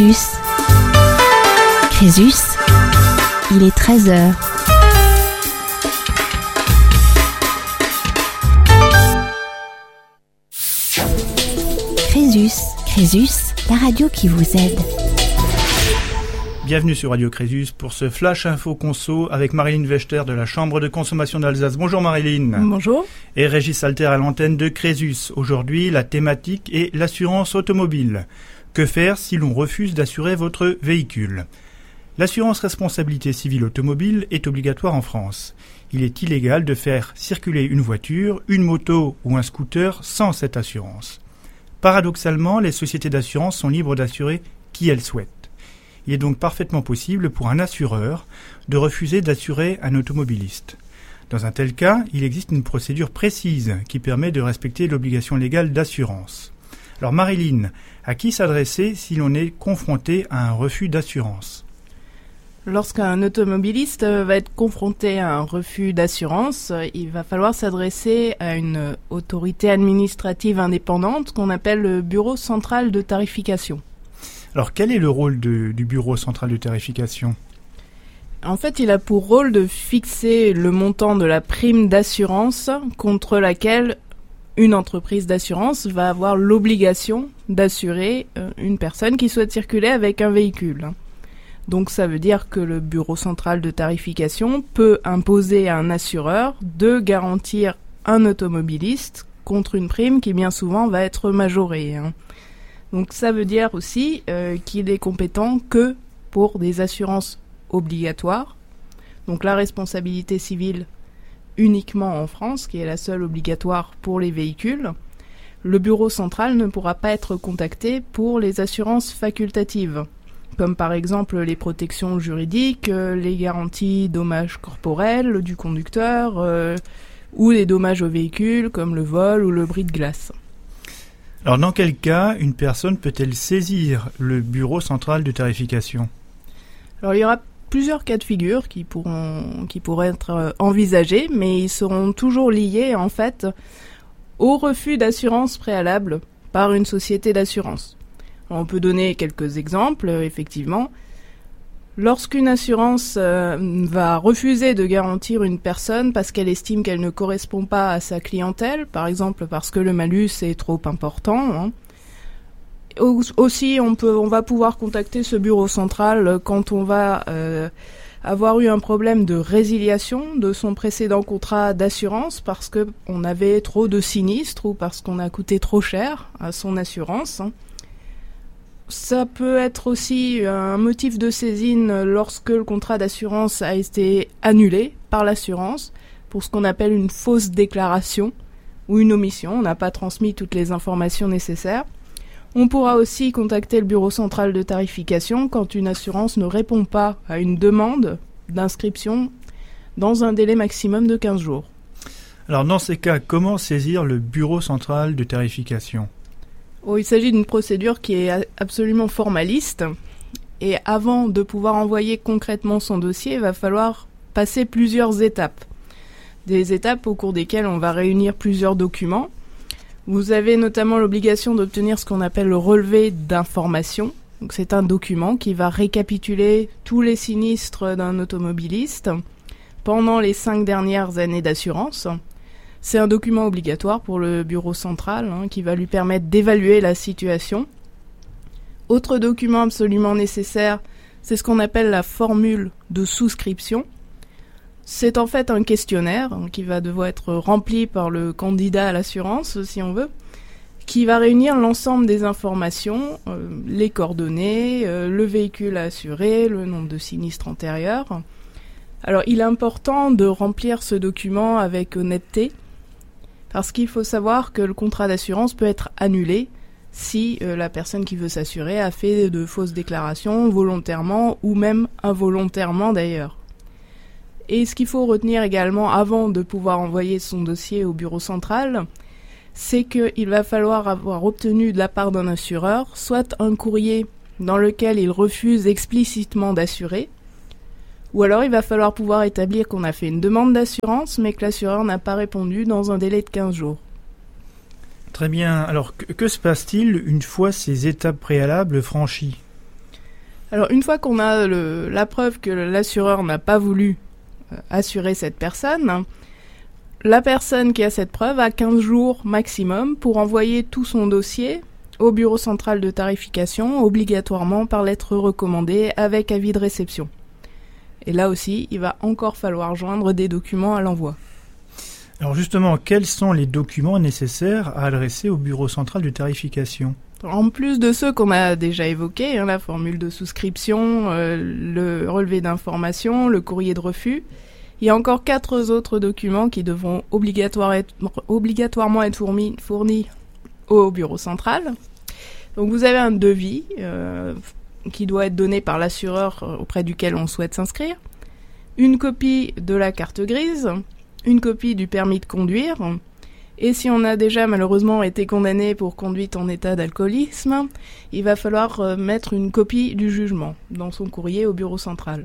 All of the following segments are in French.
Crésus. Crésus, il est 13h. Crésus, la radio qui vous aide. Bienvenue sur Radio Crésus pour ce Flash Info Conso avec Marilyn Wechter de la Chambre de consommation d'Alsace. Bonjour Marilyn. Bonjour. Et Régis Alter à l'antenne de Crésus. Aujourd'hui, la thématique est l'assurance automobile. Que faire si l'on refuse d'assurer votre véhicule ? L'assurance responsabilité civile automobile est obligatoire en France. Il est illégal de faire circuler une voiture, une moto ou un scooter sans cette assurance. Paradoxalement, les sociétés d'assurance sont libres d'assurer qui elles souhaitent. Il est donc parfaitement possible pour un assureur de refuser d'assurer un automobiliste. Dans un tel cas, il existe une procédure précise qui permet de respecter l'obligation légale d'assurance. Alors Marilyn, à qui s'adresser si l'on est confronté à un refus d'assurance ? Lorsqu'un automobiliste va être confronté à un refus d'assurance, il va falloir s'adresser à une autorité administrative indépendante qu'on appelle le Bureau central de tarification. Alors, quel est le rôle du Bureau central de tarification ? En fait, il a pour rôle de fixer le montant de la prime d'assurance contre laquelle une entreprise d'assurance va avoir l'obligation d'assurer une personne qui souhaite circuler avec un véhicule. Donc, ça veut dire que le Bureau central de tarification peut imposer à un assureur de garantir un automobiliste contre une prime qui, bien souvent, va être majorée. Donc ça veut dire aussi qu'il est compétent que pour des assurances obligatoires. Donc la responsabilité civile uniquement en France, qui est la seule obligatoire pour les véhicules. Le bureau central ne pourra pas être contacté pour les assurances facultatives, comme par exemple les protections juridiques, les garanties dommages corporels du conducteur ou les dommages au véhicule comme le vol ou le bris de glace. Alors, dans quel cas une personne peut-elle saisir le Bureau central de tarification ? Alors, il y aura plusieurs cas de figure qui pourraient être envisagés, mais ils seront toujours liés, en fait, au refus d'assurance préalable par une société d'assurance. Alors, on peut donner quelques exemples, effectivement. Lorsqu'une assurance va refuser de garantir une personne parce qu'elle estime qu'elle ne correspond pas à sa clientèle, par exemple parce que le malus est trop important, aussi on va pouvoir contacter ce bureau central quand on va avoir eu un problème de résiliation de son précédent contrat d'assurance parce qu'on avait trop de sinistres ou parce qu'on a coûté trop cher à son assurance. Ça peut être aussi un motif de saisine lorsque le contrat d'assurance a été annulé par l'assurance pour ce qu'on appelle une fausse déclaration ou une omission. On n'a pas transmis toutes les informations nécessaires. On pourra aussi contacter le bureau central de tarification quand une assurance ne répond pas à une demande d'inscription dans un délai maximum de 15 jours. Alors dans ces cas, comment saisir le bureau central de tarification ? Il s'agit d'une procédure qui est absolument formaliste et avant de pouvoir envoyer concrètement son dossier, il va falloir passer plusieurs étapes. Des étapes au cours desquelles on va réunir plusieurs documents. Vous avez notamment l'obligation d'obtenir ce qu'on appelle le relevé d'information. Donc c'est un document qui va récapituler tous les sinistres d'un automobiliste pendant les 5 dernières années d'assurance. C'est un document obligatoire pour le bureau central qui va lui permettre d'évaluer la situation. Autre document absolument nécessaire, c'est ce qu'on appelle la formule de souscription. C'est en fait un questionnaire qui va devoir être rempli par le candidat à l'assurance, si on veut, qui va réunir l'ensemble des informations, les coordonnées, le véhicule à assurer, le nombre de sinistres antérieurs. Alors, il est important de remplir ce document avec honnêteté, parce qu'il faut savoir que le contrat d'assurance peut être annulé si la personne qui veut s'assurer a fait de fausses déclarations volontairement ou même involontairement d'ailleurs. Et ce qu'il faut retenir également avant de pouvoir envoyer son dossier au bureau central, c'est qu'il va falloir avoir obtenu de la part d'un assureur soit un courrier dans lequel il refuse explicitement d'assurer, ou alors il va falloir pouvoir établir qu'on a fait une demande d'assurance mais que l'assureur n'a pas répondu dans un délai de 15 jours. Très bien. Alors, que se passe-t-il une fois ces étapes préalables franchies ? Alors une fois qu'on a la preuve que l'assureur n'a pas voulu assurer cette personne, la personne qui a cette preuve a 15 jours maximum pour envoyer tout son dossier au bureau central de tarification, obligatoirement par lettre recommandée avec avis de réception. Et là aussi, il va encore falloir joindre des documents à l'envoi. Alors justement, quels sont les documents nécessaires à adresser au bureau central de tarification ? En plus de ceux qu'on a déjà évoqués, la formule de souscription, le relevé d'information, le courrier de refus, il y a encore 4 autres documents qui devront obligatoirement être fournis au bureau central. Donc vous avez un devis qui doit être donné par l'assureur auprès duquel on souhaite s'inscrire, une copie de la carte grise, une copie du permis de conduire, et si on a déjà malheureusement été condamné pour conduite en état d'alcoolisme, il va falloir mettre une copie du jugement dans son courrier au bureau central.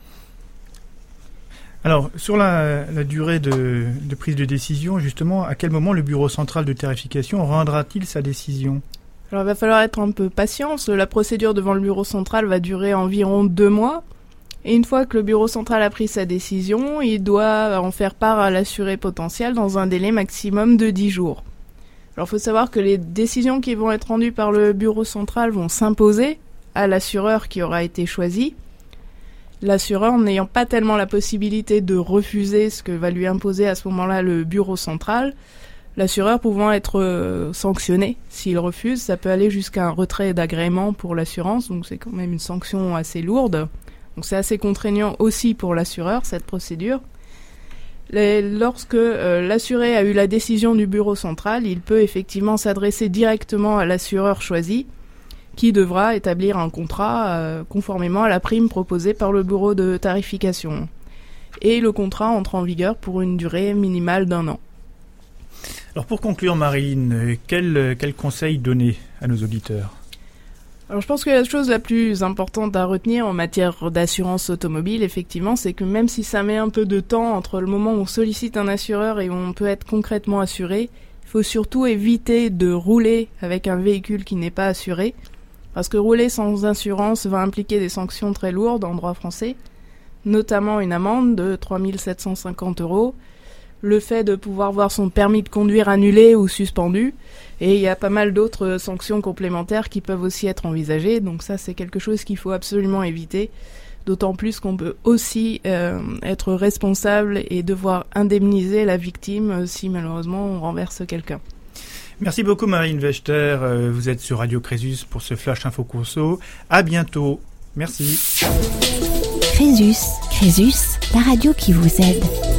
Alors, sur la durée de prise de décision, justement, à quel moment le bureau central de tarification rendra-t-il sa décision ? Alors, il va falloir être un peu patient. La procédure devant le bureau central va durer environ 2 mois. Et une fois que le bureau central a pris sa décision, il doit en faire part à l'assuré potentiel dans un délai maximum de 10 jours. Alors, il faut savoir que les décisions qui vont être rendues par le bureau central vont s'imposer à l'assureur qui aura été choisi. L'assureur n'ayant pas tellement la possibilité de refuser ce que va lui imposer à ce moment-là le bureau central, l'assureur pouvant être sanctionné s'il refuse, ça peut aller jusqu'à un retrait d'agrément pour l'assurance, donc c'est quand même une sanction assez lourde. Donc c'est assez contraignant aussi pour l'assureur, cette procédure. Lorsque l'assuré a eu la décision du bureau central, il peut effectivement s'adresser directement à l'assureur choisi, qui devra établir un contrat conformément à la prime proposée par le bureau de tarification. Et le contrat entre en vigueur pour une durée minimale d'1 an. Alors pour conclure, Marine, quel conseil donner à nos auditeurs ? Alors je pense que la chose la plus importante à retenir en matière d'assurance automobile, effectivement, c'est que même si ça met un peu de temps entre le moment où on sollicite un assureur et où on peut être concrètement assuré, il faut surtout éviter de rouler avec un véhicule qui n'est pas assuré. Parce que rouler sans assurance va impliquer des sanctions très lourdes en droit français, notamment une amende de 3 750 €, le fait de pouvoir voir son permis de conduire annulé ou suspendu, et il y a pas mal d'autres sanctions complémentaires qui peuvent aussi être envisagées, donc ça c'est quelque chose qu'il faut absolument éviter, d'autant plus qu'on peut aussi être responsable et devoir indemniser la victime si malheureusement on renverse quelqu'un. Merci beaucoup Marine Wechter, vous êtes sur Radio Crésus pour ce Flash Info Conso. À bientôt, merci. Crésus, la radio qui vous aide.